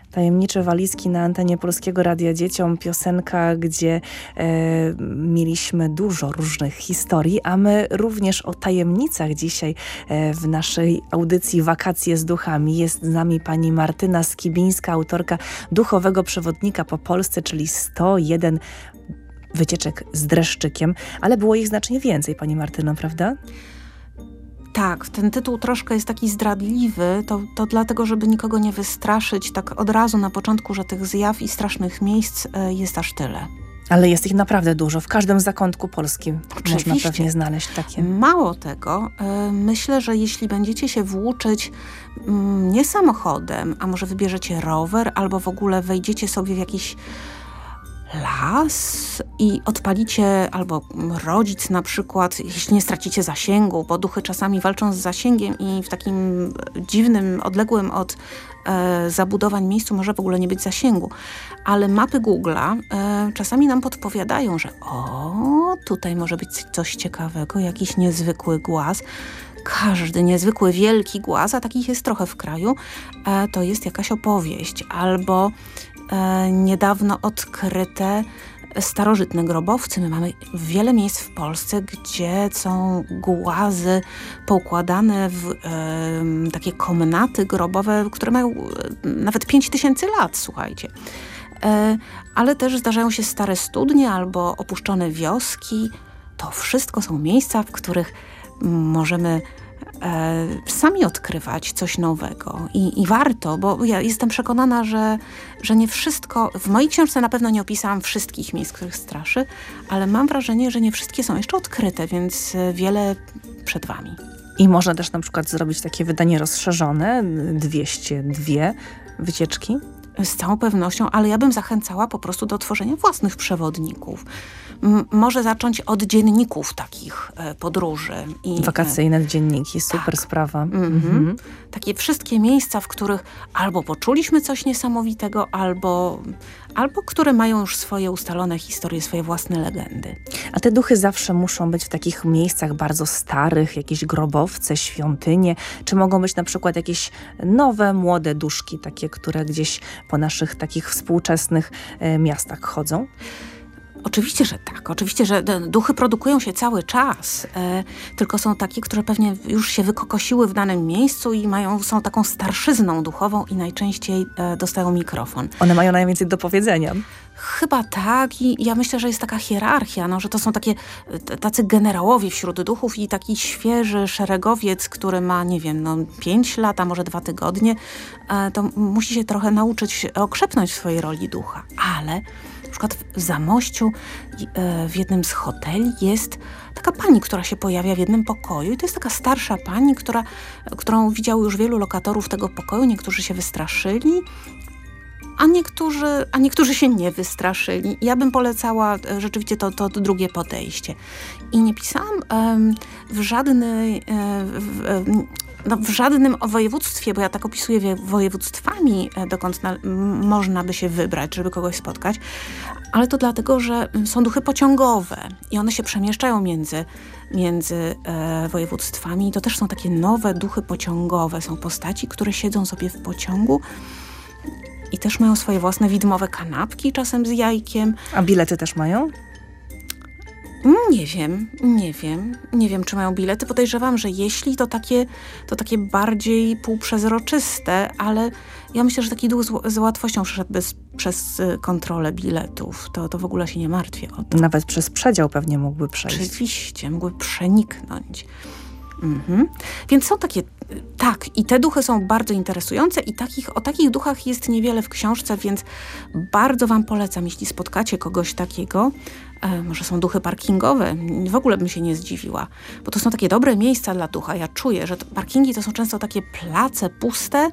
Tajemnicze walizki na antenie Polskiego Radia Dzieciom. Piosenka, gdzie mieliśmy dużo różnych historii, a my również o tajemnicach dzisiaj w naszej audycji Wakacje z duchami. Jest z nami pani Martyna Skibińska, autorka duchowego przewodnika po Polsce, czyli 101 wycieczek z dreszczykiem, ale było ich znacznie więcej, pani Martyno, prawda? Tak, ten tytuł troszkę jest taki zdradliwy, to dlatego, żeby nikogo nie wystraszyć tak od razu na początku, że tych zjaw i strasznych miejsc jest aż tyle. Ale jest ich naprawdę dużo. W każdym zakątku Polski można pewnie znaleźć takie. Mało tego, myślę, że jeśli będziecie się włóczyć nie samochodem, a może wybierzecie rower, albo w ogóle wejdziecie sobie w jakiś las i odpalicie, albo rodzic na przykład, jeśli nie stracicie zasięgu, bo duchy czasami walczą z zasięgiem i w takim dziwnym, odległym od zabudowań miejscu może w ogóle nie być zasięgu. Ale mapy Google'a czasami nam podpowiadają, że tutaj może być coś ciekawego, jakiś niezwykły głaz. Każdy niezwykły, wielki głaz, a takich jest trochę w kraju, to jest jakaś opowieść. Albo niedawno odkryte starożytne grobowce. My mamy wiele miejsc w Polsce, gdzie są głazy poukładane w takie komnaty grobowe, które mają nawet 5000 lat, słuchajcie. Ale też zdarzają się stare studnie albo opuszczone wioski. To wszystko są miejsca, w których możemy sami odkrywać coś nowego i warto, bo ja jestem przekonana, że nie wszystko, w mojej książce na pewno nie opisałam wszystkich miejsc, których straszy, ale mam wrażenie, że nie wszystkie są jeszcze odkryte, więc wiele przed wami. I można też na przykład zrobić takie wydanie rozszerzone, 202 wycieczki? Z całą pewnością, ale ja bym zachęcała po prostu do tworzenia własnych przewodników. Może zacząć od dzienników takich podróży. Wakacyjne dzienniki, super sprawa. Takie wszystkie miejsca, w których albo poczuliśmy coś niesamowitego, albo które mają już swoje ustalone historie, swoje własne legendy. A te duchy zawsze muszą być w takich miejscach bardzo starych, jakieś grobowce, świątynie, czy mogą być na przykład jakieś nowe, młode duszki, takie, które gdzieś po naszych takich współczesnych miastach chodzą? Oczywiście, że tak. Oczywiście, że duchy produkują się cały czas. Tylko są takie, które pewnie już się wykokosiły w danym miejscu i są taką starszyzną duchową i najczęściej dostają mikrofon. One mają najwięcej do powiedzenia. Chyba tak i ja myślę, że jest taka hierarchia, że to są tacy generałowie wśród duchów i taki świeży szeregowiec, który ma, 5 lat, a może 2 tygodnie, to musi się trochę nauczyć okrzepnąć w swojej roli ducha. Ale na przykład w Zamościu w jednym z hoteli jest taka pani, która się pojawia w jednym pokoju i to jest taka starsza pani, którą widziało już wielu lokatorów tego pokoju. Niektórzy się wystraszyli, a niektórzy się nie wystraszyli. Ja bym polecała rzeczywiście to drugie podejście. I nie pisałam w żadnym województwie, bo ja tak opisuję województwami, dokąd można by się wybrać, żeby kogoś spotkać, ale to dlatego, że są duchy pociągowe i one się przemieszczają między województwami i to też są takie nowe duchy pociągowe. Są postaci, które siedzą sobie w pociągu i też mają swoje własne widmowe kanapki, czasem z jajkiem. A bilety też mają? Nie wiem, czy mają bilety. Podejrzewam, że jeśli, to takie bardziej półprzezroczyste, ale ja myślę, że taki duch z łatwością przeszedłby przez kontrolę biletów. To w ogóle się nie martwię o to. Nawet przez przedział pewnie mógłby przejść. Oczywiście, mógłby przeniknąć. Więc są takie, tak, i te duchy są bardzo interesujące i o takich duchach jest niewiele w książce, więc bardzo wam polecam, jeśli spotkacie kogoś takiego, może są duchy parkingowe, w ogóle bym się nie zdziwiła, bo to są takie dobre miejsca dla ducha. Ja czuję, że parkingi to są często takie place puste,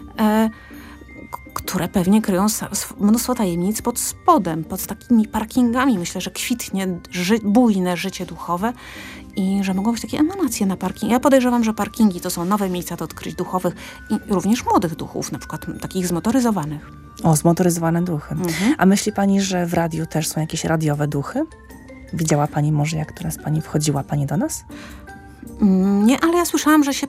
które pewnie kryją mnóstwo tajemnic pod spodem, pod takimi parkingami. Myślę, że kwitnie bujne życie duchowe i że mogą być takie emanacje na parking. Ja podejrzewam, że parkingi to są nowe miejsca do odkryć duchowych i również młodych duchów, na przykład takich zmotoryzowanych. O, zmotoryzowane duchy. A myśli pani, że w radiu też są jakieś radiowe duchy? Widziała pani może, jak teraz wchodziła pani do nas? Nie, ale ja słyszałam, że się